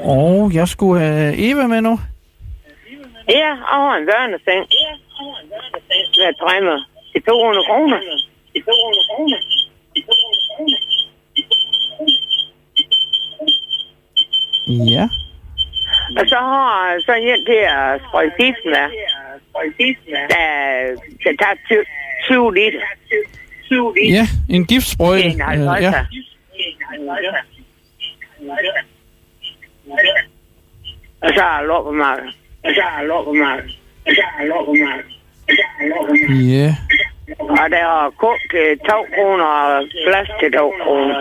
Og jeg skulle have Eva med nu. Ja, og en børneseng. Jeg drømmer til 200 kroner. Ja. Og så har jeg sådan en til at sprøjte gift med. Der tager 20 liter. Ja, en giftsprøjte. Ja. Og så har jeg loppemarked. Ja. Og der er kok til 2 kroner og glas til 2 kroner.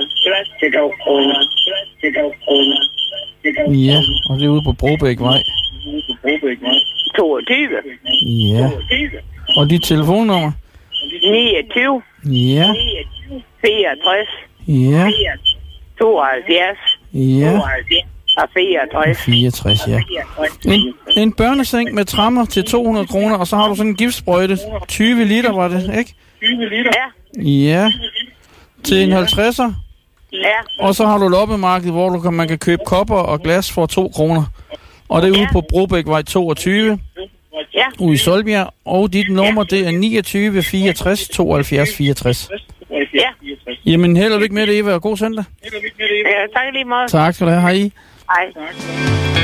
Ja, og det er ude på Brobækvej. 22. Ja. Og dit telefonnummer? 29. Ja. 64. Ja. 72. Ja. Og 64. 64, ja. En børneseng med trammer til 200 kroner, og så har du sådan en giftsprøjte. 20 liter var det, ikke? Ja. Ja. Til en 50'er. Ja. Og så har du loppemarked, hvor man kan købe kopper og glas for 2 kroner. Og det er ude på Brobækvej 22. Ja. Ude i Solbjerg. Og dit nummer, det er 29 64 72 64. Ja. Jamen, held og lykke med det, Eva, og god søndag. Ja, tak lige meget. Tak skal du have. Hej. Hej.